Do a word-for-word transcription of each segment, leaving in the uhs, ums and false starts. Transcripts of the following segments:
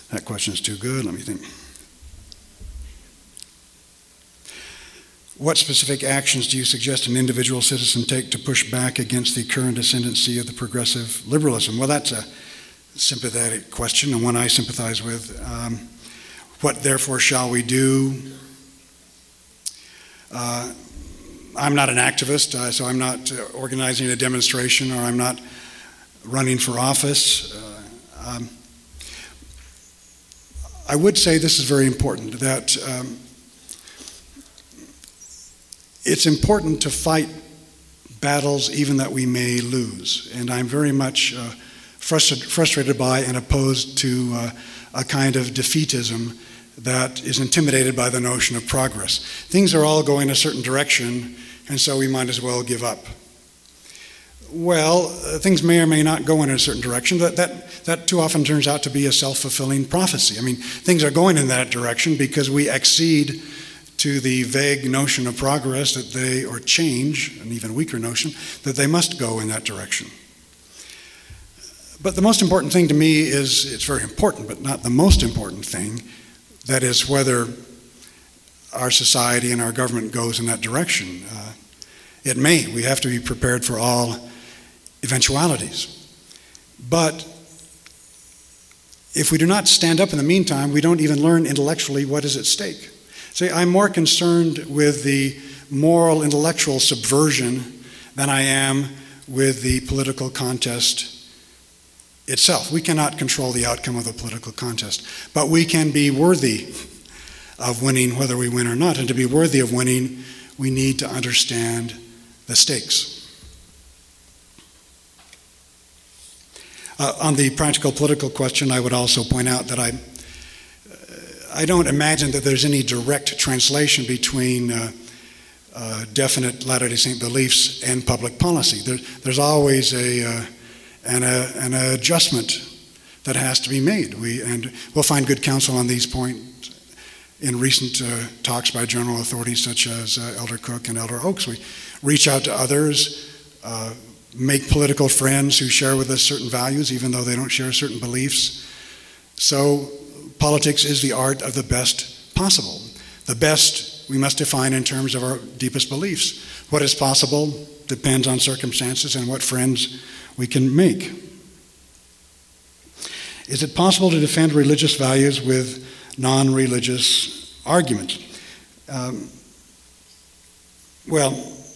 That question is too good. Let me think. What specific actions do you suggest an individual citizen take to push back against the current ascendancy of the progressive liberalism? Well, that's a sympathetic question, and one I sympathize with. Um, what, therefore, shall we do? Uh, I'm not an activist, uh, so I'm not uh, organizing a demonstration, or I'm not running for office. Uh, um, I would say this is very important, that um, it's important to fight battles even that we may lose. And I'm very much uh, frustrated, frustrated by and opposed to uh, a kind of defeatism that is intimidated by the notion of progress. Things are all going a certain direction, and so we might as well give up. Well, uh, things may or may not go in a certain direction. That, that, that too often turns out to be a self-fulfilling prophecy. I mean, things are going in that direction because we accede to the vague notion of progress that they, or change, an even weaker notion, that they must go in that direction. But the most important thing to me is, it's very important, but not the most important thing, that is whether our society and our government goes in that direction. Uh, it may. We have to be prepared for all eventualities. But if we do not stand up in the meantime, we don't even learn intellectually what is at stake. See, I'm more concerned with the moral intellectual subversion than I am with the political contest itself. We cannot control the outcome of the political contest, but we can be worthy of winning whether we win or not. And to be worthy of winning, we need to understand the stakes. Uh, on the practical political question, I would also point out that I I don't imagine that there's any direct translation between uh, uh, definite Latter-day Saint beliefs and public policy. There, there's always a, uh, an, a, an adjustment that has to be made. We, and we'll find good counsel on these points in recent uh, talks by general authorities such as uh, Elder Cook and Elder Oaks. We reach out to others, uh, make political friends who share with us certain values, even though they don't share certain beliefs. So politics is the art of the best possible. The best we must define in terms of our deepest beliefs. What is possible depends on circumstances and what friends we can make. Is it possible to defend religious values with non-religious arguments? Um, well,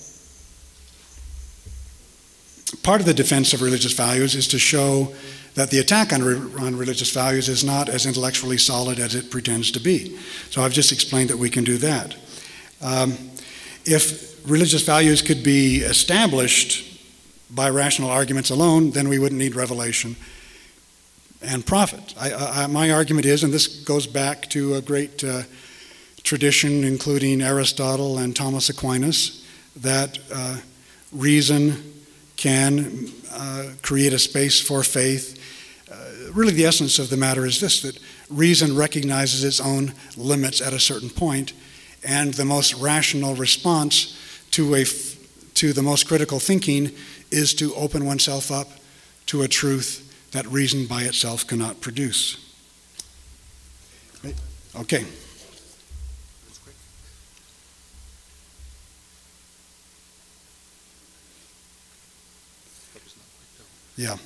part of the defense of religious values is to show that the attack on, re- on religious values is not as intellectually solid as it pretends to be. So I've just explained that we can do that. Um, if religious values could be established by rational arguments alone, then we wouldn't need revelation and prophet. I, I, my argument is, and this goes back to a great uh, tradition including Aristotle and Thomas Aquinas, that uh, reason can uh, create a space for faith. Uh, really the essence of the matter is this, that reason recognizes its own limits at a certain point, and the most rational response to, a, to the most critical thinking is to open oneself up to a truth that reason by itself cannot produce. Okay. Yeah.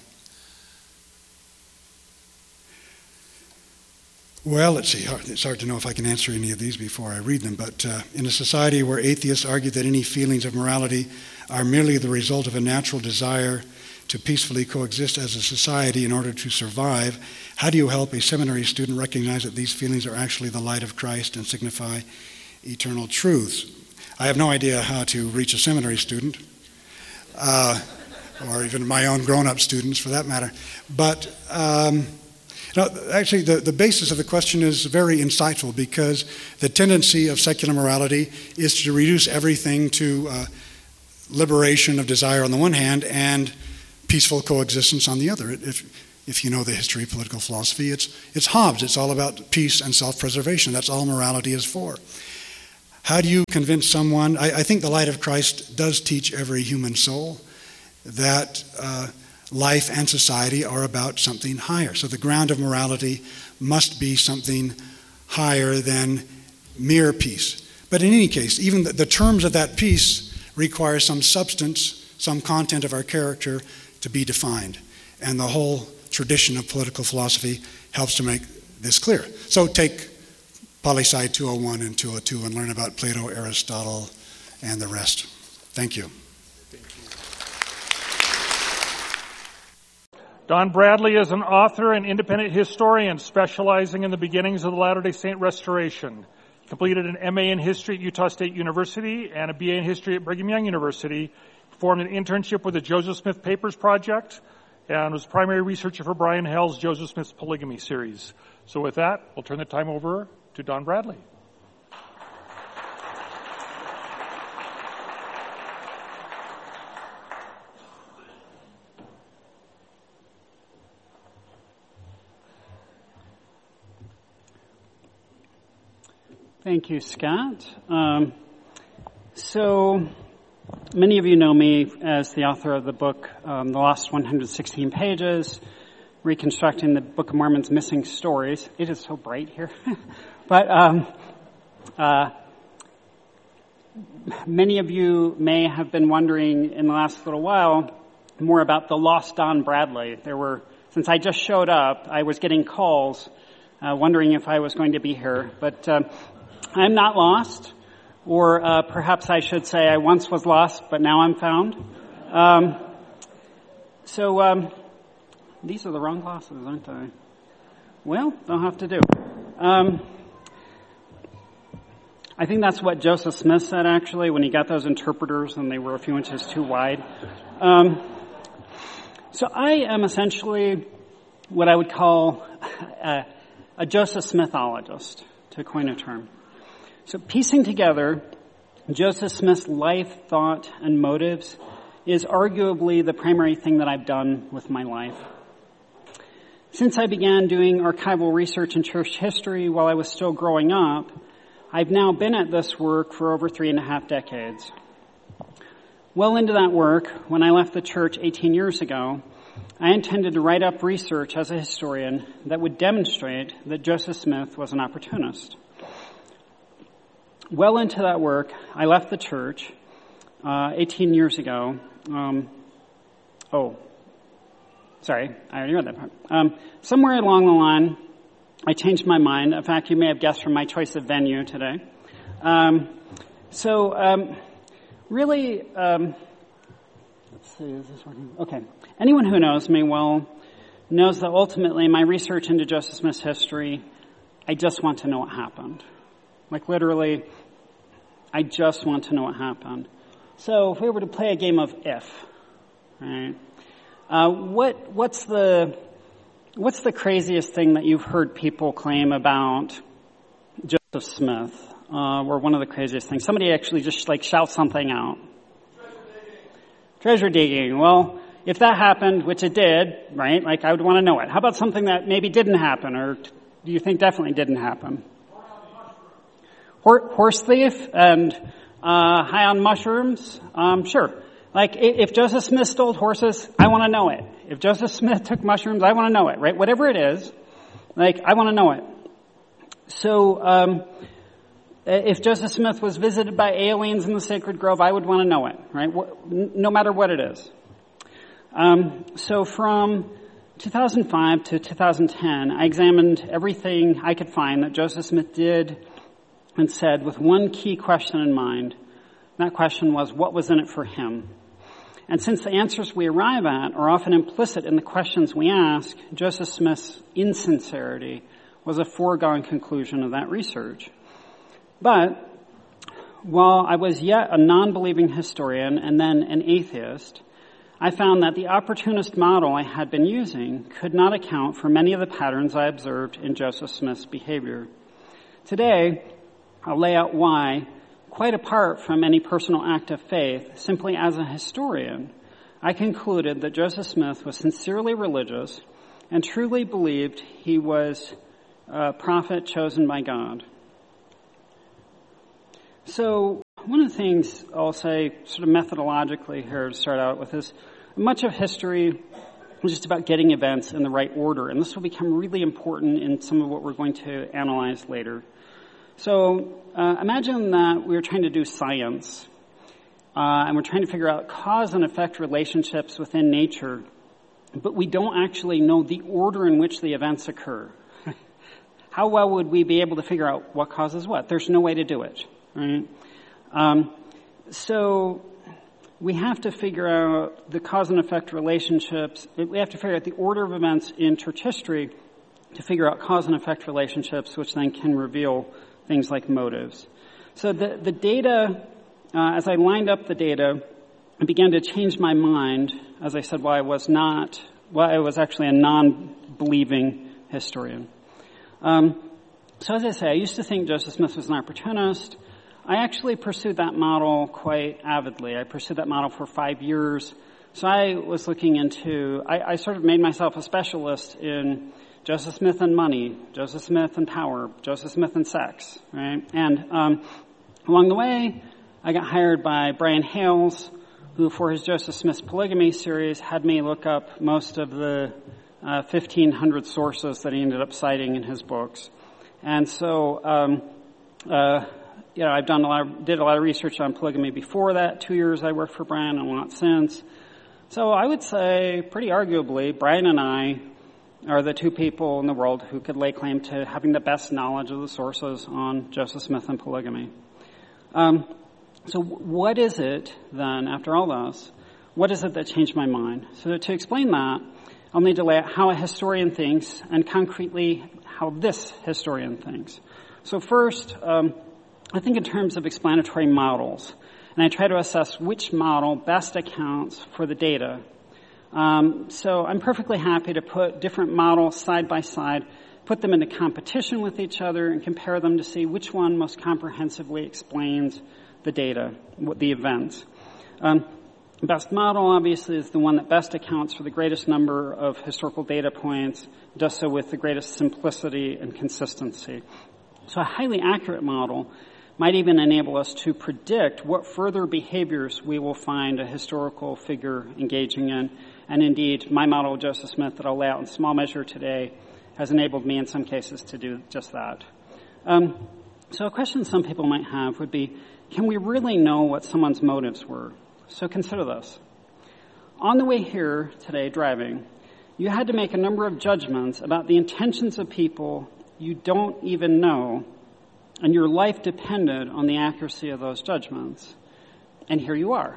Well, let's see. It's hard to know if I can answer any of these before I read them, but uh, in a society where atheists argue that any feelings of morality are merely the result of a natural desire to peacefully coexist as a society in order to survive, how do you help a seminary student recognize that these feelings are actually the light of Christ and signify eternal truths? I have no idea how to reach a seminary student, uh, or even my own grown-up students for that matter. But um, no, actually the, the basis of the question is very insightful, because the tendency of secular morality is to reduce everything to uh, liberation of desire on the one hand and peaceful coexistence on the other. If, if you know the history of political philosophy, it's, it's Hobbes. It's all about peace and self-preservation. That's all morality is for. How do you convince someone? I, I think the light of Christ does teach every human soul that uh, life and society are about something higher. So the ground of morality must be something higher than mere peace. But in any case, even the, the terms of that peace require some substance, some content of our character to be defined. And the whole tradition of political philosophy helps to make this clear. So take Poli-Sci two oh one and two oh two and learn about Plato, Aristotle, and the rest. Thank you. Don Bradley is an author and independent historian specializing in the beginnings of the Latter-day Saint Restoration. He completed an M A in history at Utah State University and a B A in history at Brigham Young University. Performed an internship with the Joseph Smith Papers Project and was primary researcher for Brian Hell's Joseph Smith's Polygamy series. So with that, we'll turn the time over to Don Bradley. Thank you, Scott. Um, so many of you know me as the author of the book, um, The Lost one hundred sixteen Pages, Reconstructing the Book of Mormon's Missing Stories. It is so bright here. but um, uh, many of you may have been wondering in the last little while more about the lost Don Bradley. There were, since I just showed up, I was getting calls uh, wondering if I was going to be here. But uh, I'm not lost, or uh, perhaps I should say I once was lost, but now I'm found. Um, so um, these are the wrong glasses, aren't they? Well, they'll have to do. Um, I think that's what Joseph Smith said, actually, when he got those interpreters and they were a few inches too wide. Um, so I am essentially what I would call a, a Joseph Smithologist, to coin a term. So piecing together Joseph Smith's life, thought, and motives is arguably the primary thing that I've done with my life. Since I began doing archival research in church history while I was still growing up, I've now been at this work for over three and a half decades. Well into that work, when I left the church eighteen years ago, I intended to write up research as a historian that would demonstrate that Joseph Smith was an opportunist. Well into that work, I left the church uh, eighteen years ago. Um, oh, sorry, I already read that part. Um, somewhere along the line, I changed my mind. In fact, you may have guessed from my choice of venue today. Um, so, um, really, um, let's see, is this working? Okay. Anyone who knows me well knows that ultimately my research into Joseph Smith's history, I just want to know what happened. Like literally, I just want to know what happened. So if we were to play a game of if, right? Uh, what what's the what's the craziest thing that you've heard people claim about Joseph Smith? Uh, or one of the craziest things. Somebody actually just like shouts something out. Treasure digging. Treasure digging. Well, if that happened, which it did, right? Like I would want to know it. How about something that maybe didn't happen, or do you think definitely didn't happen? Horse thief and uh, high on mushrooms? Um, sure. Like, if Joseph Smith stole horses, I want to know it. If Joseph Smith took mushrooms, I want to know it, right? Whatever it is, like, I want to know it. So, um, if Joseph Smith was visited by aliens in the Sacred Grove, I would want to know it, right? No matter what it is. Um, so from two thousand five to two thousand ten, I examined everything I could find that Joseph Smith did and said with one key question in mind. That question was, what was in it for him? And since the answers we arrive at are often implicit in the questions we ask, Joseph Smith's insincerity was a foregone conclusion of that research. But while I was yet a non-believing historian and then an atheist, I found that the opportunist model I had been using could not account for many of the patterns I observed in Joseph Smith's behavior. Today, I'll lay out why, quite apart from any personal act of faith, simply as a historian, I concluded that Joseph Smith was sincerely religious and truly believed he was a prophet chosen by God. So one of the things I'll say sort of methodologically here to start out with is much of history just about getting events in the right order. And this will become really important in some of what we're going to analyze later. So uh, imagine that we're trying to do science, uh, and we're trying to figure out cause and effect relationships within nature, but we don't actually know the order in which the events occur. How well would we be able to figure out what causes what? There's no way to do it, right? Um, so we have to figure out the cause and effect relationships. We have to figure out the order of events in church history to figure out cause and effect relationships, which then can reveal things like motives. So the, the data, uh, as I lined up the data, I began to change my mind, as I said, while I was not, while I was actually a non-believing historian. Um, so as I say, I used to think Joseph Smith was an opportunist. I actually pursued that model quite avidly. I pursued that model for five years. So I was looking into, I, I sort of made myself a specialist in Joseph Smith and money, Joseph Smith and power, Joseph Smith and sex, right? And um, along the way, I got hired by Brian Hales, who for his Joseph Smith's polygamy series had me look up most of the uh, fifteen hundred sources that he ended up citing in his books. And so, um, uh, you know, I've done a lot of, did a lot of research on polygamy before that. Two years I worked for Brian and not since. So I would say, pretty arguably, Brian and I are the two people in the world who could lay claim to having the best knowledge of the sources on Joseph Smith and polygamy. Um, so what is it, then, after all this, what is it that changed my mind? So to explain that, I'll need to lay out how a historian thinks, and concretely, how this historian thinks. So first, um, I think in terms of explanatory models, and I try to assess which model best accounts for the data. Um, so I'm perfectly happy to put different models side by side, put them into competition with each other, and compare them to see which one most comprehensively explains the data, what the events. Um, best model, obviously, is the one that best accounts for the greatest number of historical data points, does so with the greatest simplicity and consistency. So a highly accurate model might even enable us to predict what further behaviors we will find a historical figure engaging in. And indeed, my model of Joseph Smith that I'll lay out in small measure today has enabled me in some cases to do just that. Um, so a question some people might have would be, can we really know what someone's motives were? So consider this. On the way here today, driving, you had to make a number of judgments about the intentions of people you don't even know, and your life depended on the accuracy of those judgments. And here you are.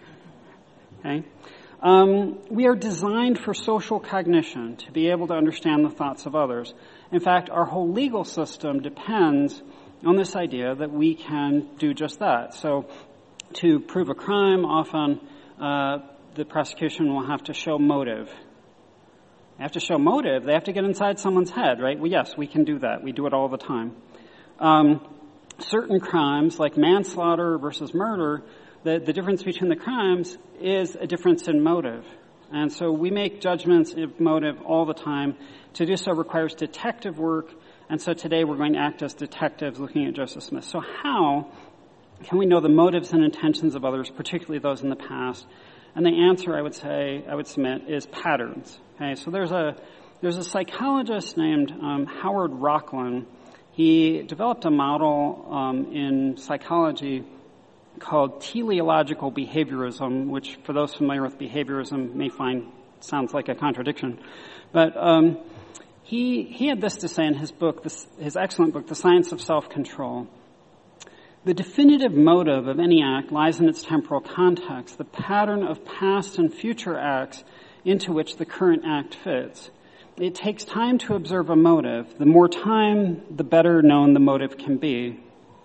Okay? Um, we are designed for social cognition, to be able to understand the thoughts of others. In fact, our whole legal system depends on this idea that we can do just that. So to prove a crime, often uh, the prosecution will have to show motive. They have to show motive. They have to get inside someone's head, right? Well, yes, we can do that. We do it all the time. Um, certain crimes, like manslaughter versus murder, the, the difference between the crimes is a difference in motive. And so we make judgments of motive all the time. To do so requires detective work. And so today we're going to act as detectives looking at Joseph Smith. So how can we know the motives and intentions of others, particularly those in the past? And the answer, I would say, I would submit, is patterns. Okay, so there's a there's a psychologist named um, Howard Rocklin. He developed a model um, in psychology called teleological behaviorism, which for those familiar with behaviorism may find sounds like a contradiction. But um, he he had this to say in his book, this, his excellent book, The Science of Self-Control. The definitive motive of any act lies in its temporal context, the pattern of past and future acts into which the current act fits. It takes time to observe a motive. The more time, the better known the motive can be.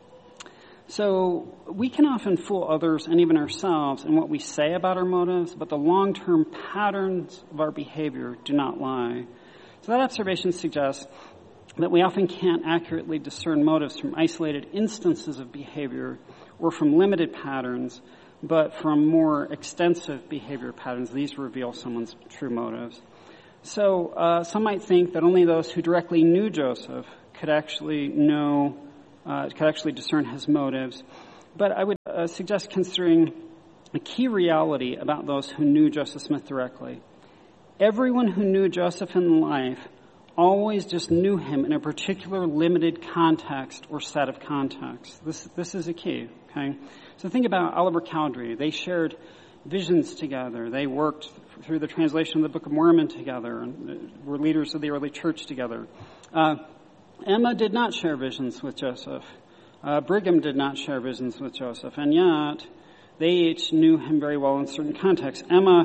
So we can often fool others and even ourselves in what we say about our motives, but the long-term patterns of our behavior do not lie. So that observation suggests that we often can't accurately discern motives from isolated instances of behavior or from limited patterns, but from more extensive behavior patterns. These reveal someone's true motives. So uh, some might think that only those who directly knew Joseph could actually know, uh, could actually discern his motives. But I would uh, suggest considering a key reality about those who knew Joseph Smith directly. everyone who knew Joseph in life always just knew him in a particular limited context or set of contexts. This, this is a key, okay? So think about Oliver Cowdery. They shared visions together. They worked through the translation of the Book of Mormon together and were leaders of the early church together. Uh, Emma did not share visions with Joseph. Uh, Brigham did not share visions with Joseph. And yet, they each knew him very well in certain contexts. Emma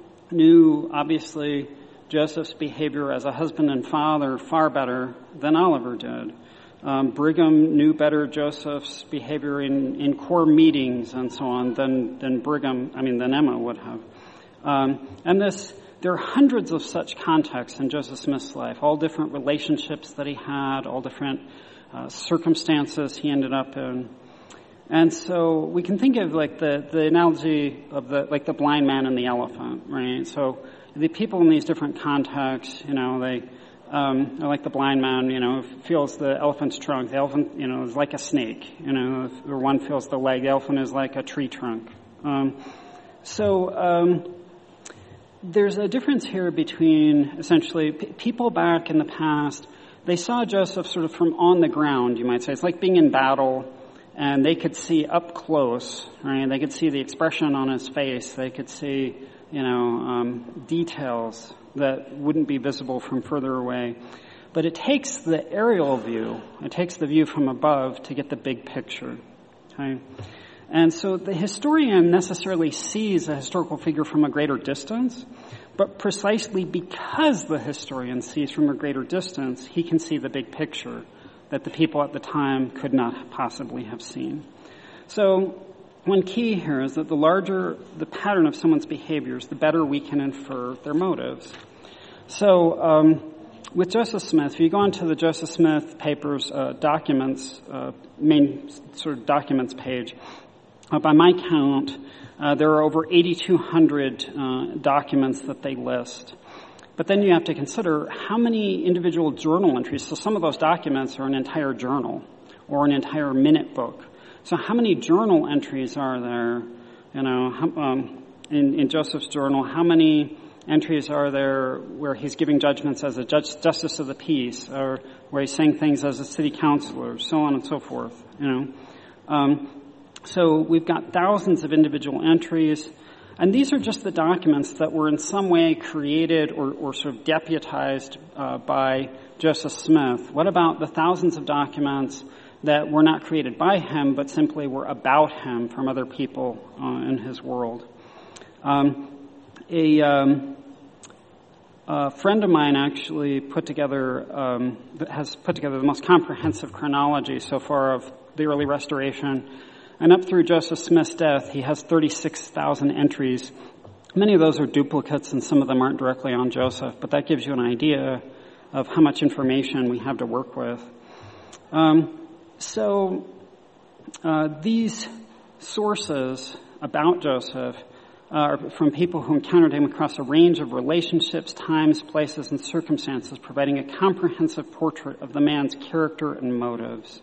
knew, obviously, Joseph's behavior as a husband and father far better than Oliver did. Um, Brigham knew better Joseph's behavior in, in core meetings and so on than, than Brigham, I mean, than Emma would have. Um, and this, there are hundreds of such contexts in Joseph Smith's life, all different relationships that he had, all different uh, circumstances he ended up in. And so we can think of like the, the analogy of the, like the blind man and the elephant, right? So the people in these different contexts, you know, they, um, are like the blind man, you know, feels the elephant's trunk. The elephant, you know, is like a snake, you know, or one feels the leg. The elephant is like a tree trunk. Um, so, um, there's a difference here between essentially p- people back in the past. They saw Joseph sort of from on the ground, you might say. It's like being in battle. And they could see up close, right? They could see the expression on his face. They could see, you know, um, details that wouldn't be visible from further away. But it takes the aerial view, it takes the view from above to get the big picture, okay? And so the historian necessarily sees a historical figure from a greater distance, but precisely because the historian sees from a greater distance, he can see the big picture that the people at the time could not possibly have seen. So one key here is that the larger the pattern of someone's behaviors, the better we can infer their motives. So um, with Joseph Smith, if you go into the Joseph Smith papers uh, documents, uh, main sort of documents page, uh, by my count, uh, there are over eighty-two hundred uh, documents that they list. But then you have to consider how many individual journal entries. So some of those documents are an entire journal or an entire minute book. So how many journal entries are there, you know, how, um, in, in Joseph's journal? How many entries are there where he's giving judgments as a judge, justice of the peace, or where he's saying things as a city councilor, so on and so forth, you know? Um, so we've got thousands of individual entries. And these are just the documents that were in some way created or, or sort of deputized uh, by Joseph Smith. What about the thousands of documents that were not created by him, but simply were about him from other people uh, in his world? Um, a, um, a friend of mine actually put together, um, has put together the most comprehensive chronology so far of the early Restoration. And up through Joseph Smith's death, he has thirty-six thousand entries. Many of those are duplicates, and some of them aren't directly on Joseph, but that gives you an idea of how much information we have to work with. Um, so uh, these sources about Joseph are from people who encountered him across a range of relationships, times, places, and circumstances, providing a comprehensive portrait of the man's character and motives.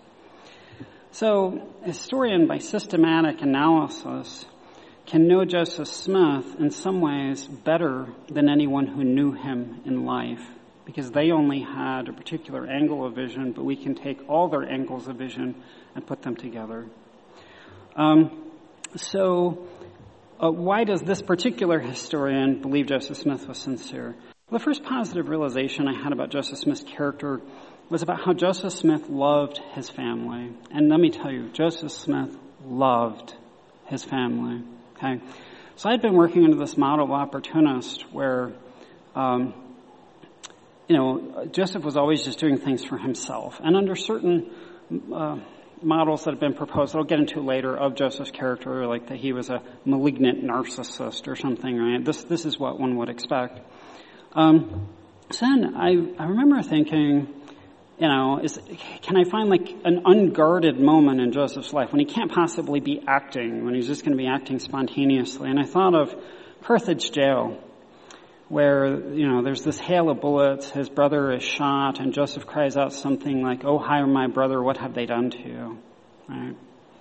So, a historian, by systematic analysis, can know Joseph Smith in some ways better than anyone who knew him in life, because they only had a particular angle of vision, but we can take all their angles of vision and put them together. Um, so, uh, why does this particular historian believe Joseph Smith was sincere? Well, the first positive realization I had about Joseph Smith's character was about how Joseph Smith loved his family. And let me tell you, Joseph Smith loved his family, okay? So I'd been working under this model of opportunist where, um, you know, Joseph was always just doing things for himself. And under certain uh, models that have been proposed, that I'll get into later, of Joseph's character, like that he was a malignant narcissist or something, right? This, this is what one would expect. Um, so then I, I remember thinking, you know, is, can I find like an unguarded moment in Joseph's life when he can't possibly be acting, when he's just going to be acting spontaneously? And I thought of Carthage jail, where, you know, there's this hail of bullets, his brother is shot, and Joseph cries out something like, "Oh, hi, my brother, what have they done to you?" Right?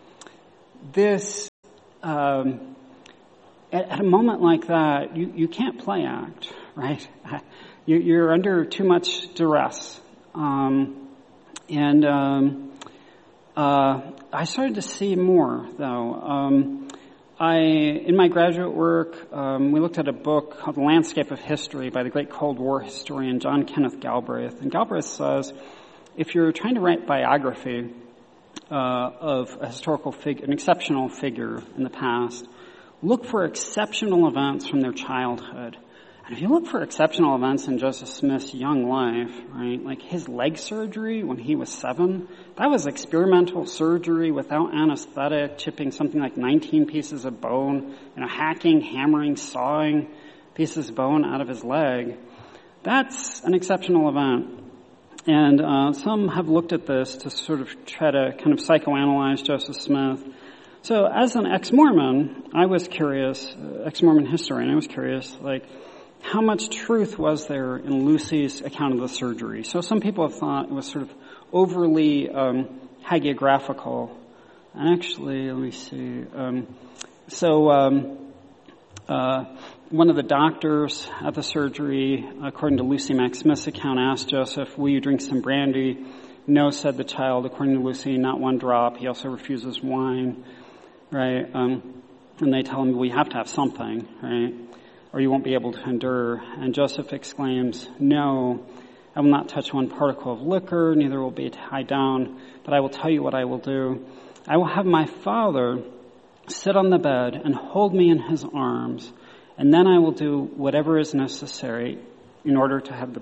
This, um, at, at a moment like that, you, you can't play act, right? You, you're under too much duress. Um, and um, uh, I started to see more, though. Um, I, in my graduate work, um, we looked at a book called The Landscape of History by the great Cold War historian John Kenneth Galbraith. And Galbraith says, if you're trying to write biography uh, of a historical figure, an exceptional figure in the past, look for exceptional events from their childhood. And if you look for exceptional events in Joseph Smith's young life, right, like his leg surgery when he was seven, that was experimental surgery without anesthetic, chipping something like nineteen pieces of bone, you know, hacking, hammering, sawing pieces of bone out of his leg. That's an exceptional event. And uh, some have looked at this to sort of try to kind of psychoanalyze Joseph Smith. So as an ex-Mormon, I was curious, uh, ex-Mormon historian, I was curious, like, how much truth was there in Lucy's account of the surgery? So some people have thought it was sort of overly um, hagiographical. And actually, let me see. Um, so um, uh, one of the doctors at the surgery, according to Lucy Mack Smith's account, asked Joseph, will you drink some brandy? No, said the child, according to Lucy, not one drop. He also refuses wine, right? Um, and they tell him, we have to have something, right? Or you won't be able to endure. And Joseph exclaims, no, I will not touch one particle of liquor, neither will be tied down, but I will tell you what I will do. I will have my father sit on the bed and hold me in his arms, and then I will do whatever is necessary in order to have the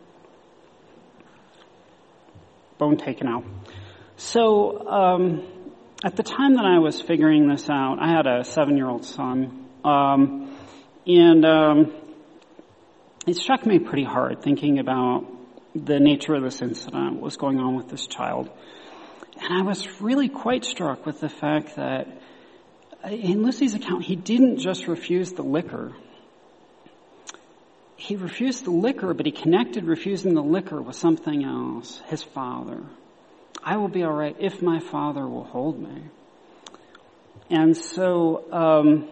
bone taken out. So um, at the time that I was figuring this out, I had a seven-year-old son. Um, And um, it struck me pretty hard thinking about the nature of this incident, what was going on with this child. And I was really quite struck with the fact that in Lucy's account, he didn't just refuse the liquor. He refused the liquor, but he connected refusing the liquor with something else, his father. I will be all right if my father will hold me. And so... Um,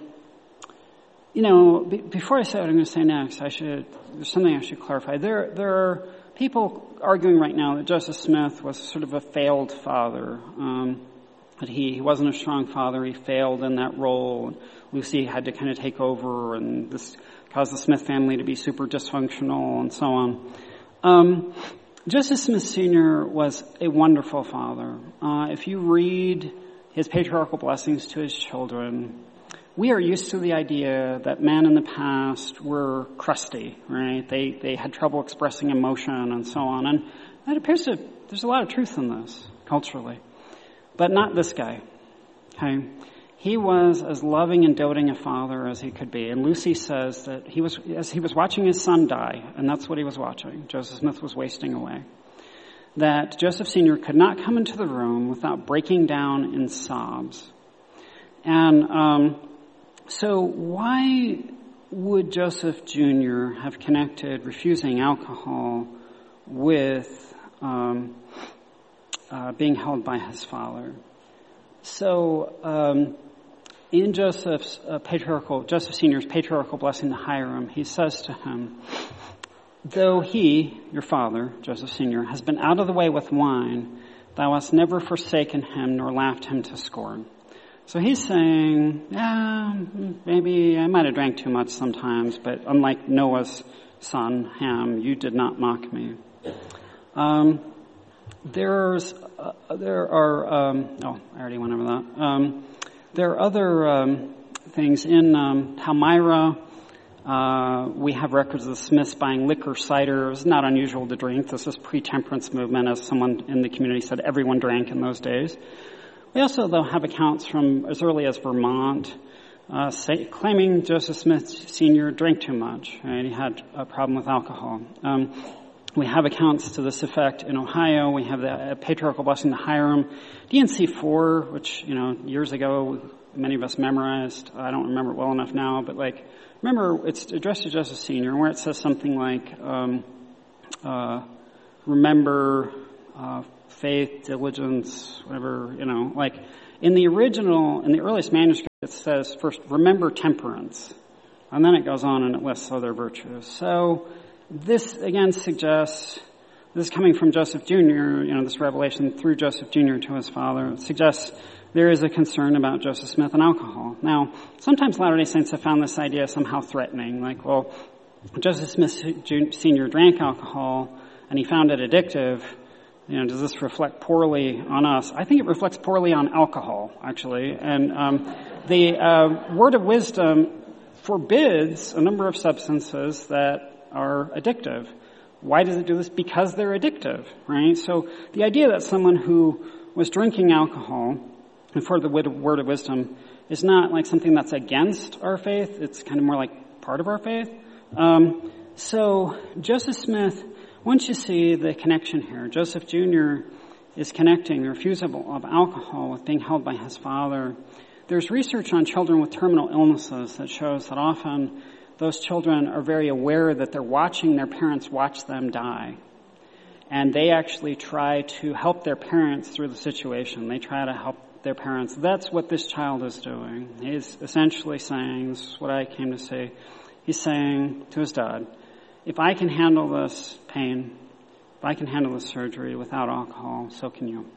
You know, b- before I say what I'm going to say next, I should, there's something I should clarify. There, there are people arguing right now that Joseph Smith was sort of a failed father, um, that he, he wasn't a strong father, he failed in that role. Lucy had to kind of take over, and this caused the Smith family to be super dysfunctional, and so on. Um, Joseph Smith Senior was a wonderful father. Uh, if you read his patriarchal blessings to his children, we are used to the idea that men in the past were crusty, right? They they had trouble expressing emotion and so on. And it appears to, there's a lot of truth in this, culturally. But not this guy, okay? He was as loving and doting a father as he could be. And Lucy says that he was, as he was watching his son die, and that's what he was watching, Joseph Smith was wasting away, that Joseph Senior could not come into the room without breaking down in sobs. And, um, So why would Joseph Junior have connected refusing alcohol with um, uh, being held by his father? So um, in Joseph's uh, patriarchal, Joseph Senior's patriarchal blessing to Hiram, he says to him, though he, your father, Joseph Senior, has been out of the way with wine, thou hast never forsaken him nor laughed him to scorn. So he's saying, yeah, maybe I might have drank too much sometimes, but unlike Noah's son, Ham, you did not mock me. Um, there's, uh, there are, um, oh, I already went over that. Um, there are other um, things in um, Palmyra. Uh, we have records of the Smiths buying liquor, cider. It's not unusual to drink. This is pre-temperance movement, as someone in the community said. Everyone drank in those days. We also, though, have accounts from as early as Vermont uh, say, claiming Joseph Smith Senior drank too much, right? He had a problem with alcohol. Um, we have accounts to this effect in Ohio. We have the uh, patriarchal blessing to Hiram. D N C four, which, you know, years ago many of us memorized. I don't remember it well enough now, but, like, remember, it's addressed to Joseph Senior, where it says something like, um, uh, remember... Uh, faith, diligence, whatever, you know, like in the original, in the earliest manuscript, it says first, remember temperance, And then it goes on and it lists other virtues. So this, again, suggests, this is coming from Joseph Junior, you know, this revelation through Joseph Junior to his father, it suggests there is a concern about Joseph Smith and alcohol. Now, sometimes Latter-day Saints have found this idea somehow threatening, like, well, Joseph Smith Senior drank alcohol and he found it addictive. You know, does this reflect poorly on us? I think it reflects poorly on alcohol, actually. And um, the uh, Word of Wisdom forbids a number of substances that are addictive. Why does it do this? Because they're addictive, right? So the idea that someone who was drinking alcohol, and for the Word of Wisdom, is not like something that's against our faith. It's kind of more like part of our faith. Um, so Joseph Smith, once you see the connection here, Joseph Junior is connecting the refusal of alcohol with being held by his father. There's research on children with terminal illnesses that shows that often those children are very aware that they're watching their parents watch them die. And they actually try to help their parents through the situation. They try to help their parents. That's what this child is doing. He's essentially saying, this is what I came to say, he's saying to his dad, if I can handle this pain, if I can handle this surgery without alcohol, so can you.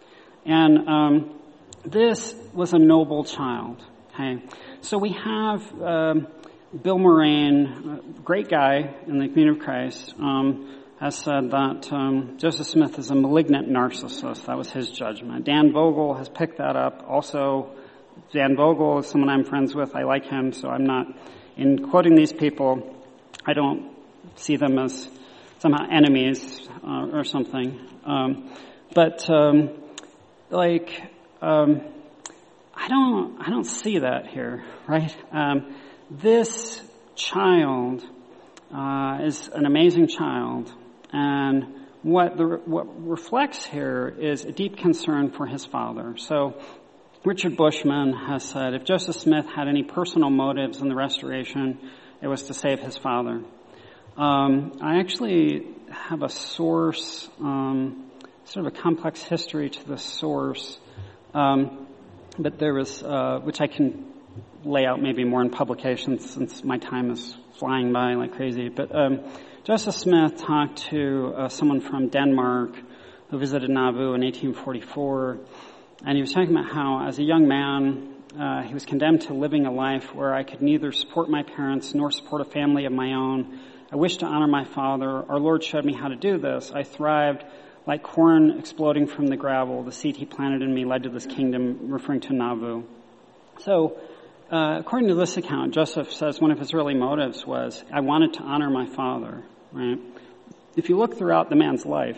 And um, this was a noble child. Okay, so we have um, Bill Moraine, a great guy in the Community of Christ, um, has said that um, Joseph Smith is a malignant narcissist. That was his judgment. Dan Vogel has picked that up. Also, Dan Vogel is someone I'm friends with. I like him, so I'm not, in quoting these people, I don't see them as somehow enemies uh, or something. Um, but, um, like, um, I don't, I don't see that here, right? Um, this child uh, is an amazing child. And what the, what reflects here is a deep concern for his father. So Richard Bushman has said, if Joseph Smith had any personal motives in the restoration, it was to save his father. Um, I actually have a source, um, sort of a complex history to the source, um, but there was, uh, which I can lay out maybe more in publications since my time is flying by like crazy. But um, Joseph Smith talked to uh, someone from Denmark who visited Nauvoo in eighteen forty-four, and he was talking about how, as a young man, uh, he was condemned to living a life where I could neither support my parents nor support a family of my own. I wished to honor my father. Our Lord showed me how to do this. I thrived like corn exploding from the gravel. The seed he planted in me led to this kingdom, referring to Nauvoo. So, uh, according to this account, Joseph says one of his early motives was, I wanted to honor my father, right? If you look throughout the man's life,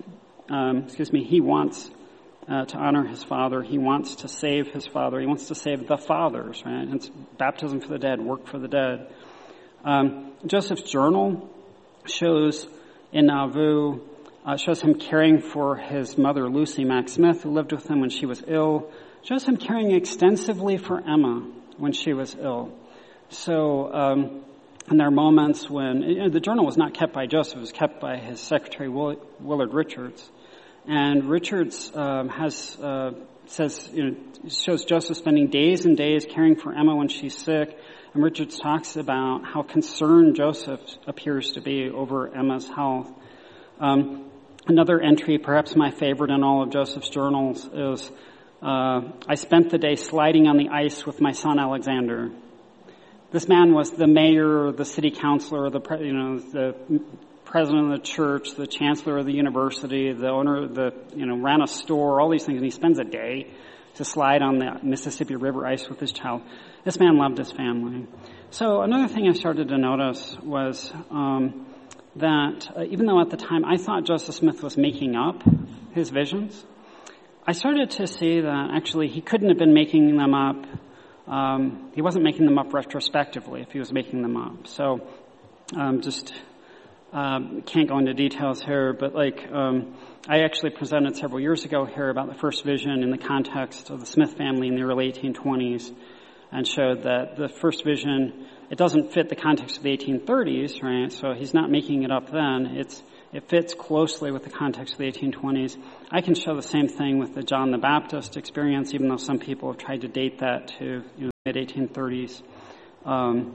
um, excuse me, he wants uh, to honor his father. He wants to save his father. He wants to save the fathers, right? It's baptism for the dead, work for the dead. Um, Joseph's journal shows in Nauvoo, uh, shows him caring for his mother, Lucy Mack Smith, who lived with him when she was ill. Shows him caring extensively for Emma when she was ill. So, um, and there are moments when, you know, the journal was not kept by Joseph, it was kept by his secretary, Will, Willard Richards. And Richards um, has, uh, says, you know, shows Joseph spending days and days caring for Emma when she's sick. And Richards talks about how concerned Joseph appears to be over Emma's health. Um, another entry, perhaps my favorite in all of Joseph's journals, is, uh, I spent the day sliding on the ice with my son Alexander. This man was the mayor, the city councilor, the pre- you know the president of the church, the chancellor of the university, the owner of the you know ran a store, all these things, and he spends a day to slide on the Mississippi River ice with his child. This man loved his family. So another thing I started to notice was um, that uh, even though at the time I thought Joseph Smith was making up his visions, I started to see that actually he couldn't have been making them up. Um, he wasn't making them up retrospectively if he was making them up. So um, just um, can't go into details here, but like um, I actually presented several years ago here about the first vision in the context of the Smith family in the early eighteen twenties, and showed that the first vision, it doesn't fit the context of the eighteen thirties, right? So he's not making it up then. It's It fits closely with the context of the eighteen twenties. I can show the same thing with the John the Baptist experience, even though some people have tried to date that to you know, mid eighteen thirties. Um,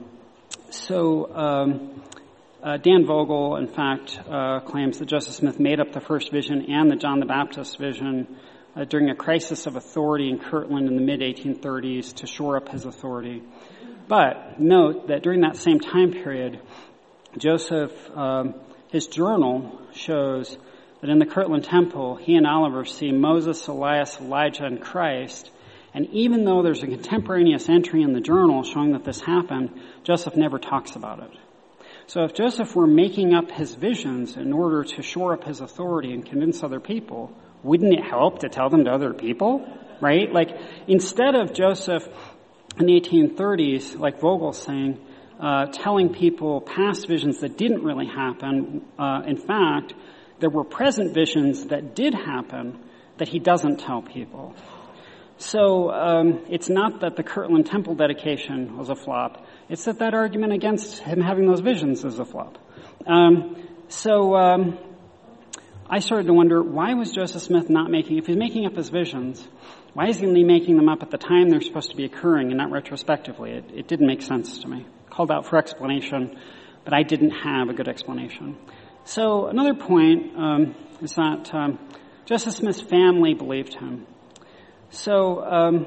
so um, uh, Dan Vogel, in fact, uh, claims that Joseph Smith made up the first vision and the John the Baptist vision uh, during a crisis of authority in Kirtland in the mid eighteen thirties to shore up his authority. But note that during that same time period, Joseph, um, his journal shows that in the Kirtland Temple, he and Oliver see Moses, Elias, Elijah, and Christ. And even though there's a contemporaneous entry in the journal showing that this happened, Joseph never talks about it. So if Joseph were making up his visions in order to shore up his authority and convince other people, wouldn't it help to tell them to other people? Right? Like, instead of Joseph in the eighteen thirties, like Vogel's saying, uh, telling people past visions that didn't really happen, uh, in fact, there were present visions that did happen that he doesn't tell people. So um, it's not that the Kirtland Temple dedication was a flop. It's that that argument against him having those visions is a flop. Um, so um, I started to wonder, why was Joseph Smith not making, if he's making up his visions, why isn't he making them up at the time they're supposed to be occurring and not retrospectively? It, it didn't make sense to me. Called out for explanation, but I didn't have a good explanation. So another point um, is that um, Joseph Smith's family believed him. So um,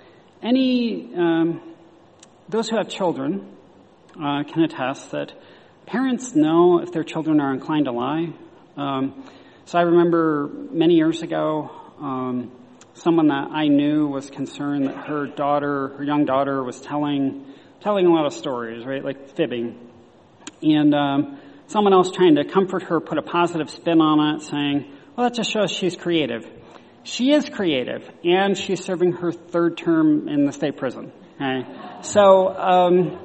any um, those who have children uh, can attest that parents know if their children are inclined to lie. Um, so I remember many years ago, um, someone that I knew was concerned that her daughter, her young daughter, was telling telling a lot of stories, right, like fibbing, and um, someone else trying to comfort her put a positive spin on it, saying, "Well, that just shows she's creative." She is creative, and she's serving her third term in the state prison. Okay? So, um,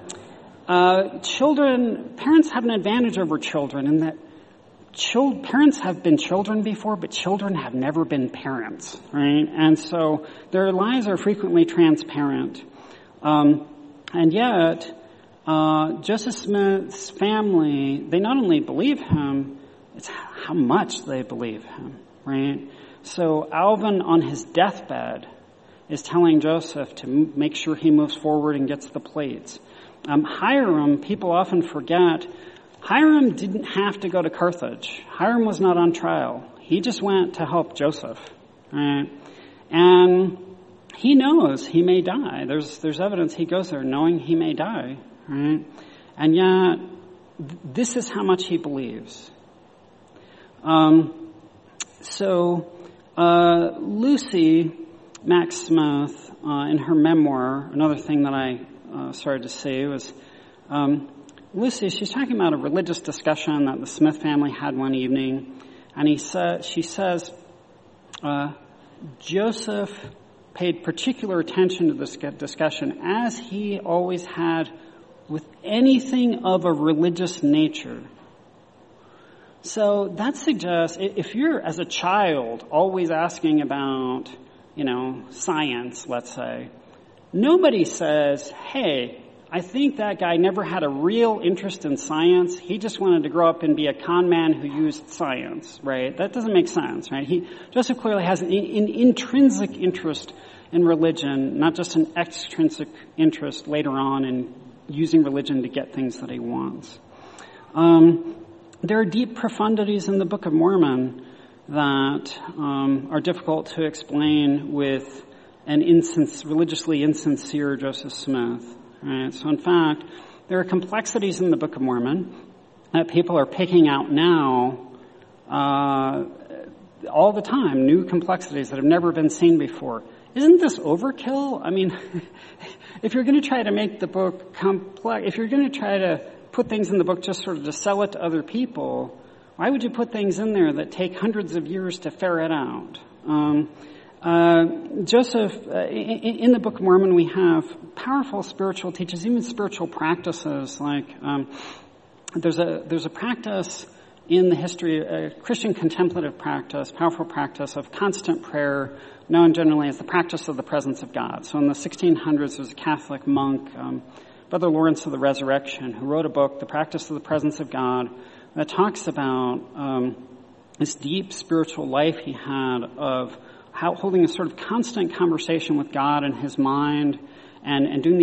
uh, children, parents have an advantage over children in that chil- parents have been children before, but children have never been parents, right? And so their lives are frequently transparent. Um, and yet, uh, Joseph Smith's family, they not only believe him, it's how much they believe him, right? So Alvin, on his deathbed, is telling Joseph to m- make sure he moves forward and gets the plates. Um, Hiram, people often forget, Hiram didn't have to go to Carthage. Hiram was not on trial. He just went to help Joseph. Right? And he knows he may die. There's there's evidence he goes there knowing he may die. Right? And yet, th- this is how much he believes. Um, so... Uh, Lucy Mack Smith, uh, in her memoir, another thing that I uh, started to see was um, Lucy. She's talking about a religious discussion that the Smith family had one evening, and he sa- she says uh, Joseph paid particular attention to this discussion, as he always had with anything of a religious nature. So that suggests if you're, as a child, always asking about, you know, science, let's say, nobody says, hey, I think that guy never had a real interest in science. He just wanted to grow up and be a con man who used science, right? That doesn't make sense, right? He, Joseph clearly has an, an intrinsic interest in religion, not just an extrinsic interest later on in using religion to get things that he wants. Um, There are deep profundities in the Book of Mormon that um, are difficult to explain with an insins- religiously insincere Joseph Smith. Right? So, in fact, there are complexities in the Book of Mormon that people are picking out now uh, all the time, new complexities that have never been seen before. Isn't this overkill? I mean, if you're going to try to make the book complex, if you're going to try to put things in the book just sort of to sell it to other people, why would you put things in there that take hundreds of years to ferret out? Um, uh, Joseph, uh, in, in the Book of Mormon, we have powerful spiritual teachings, even spiritual practices. Like um, there's a there's a practice in the history, a Christian contemplative practice, powerful practice of constant prayer, known generally as the practice of the presence of God. So in the sixteen hundreds, there was a Catholic monk, Um, Brother Lawrence of the Resurrection, who wrote a book, The Practice of the Presence of God, that talks about um, this deep spiritual life he had of how holding a sort of constant conversation with God in his mind and, and doing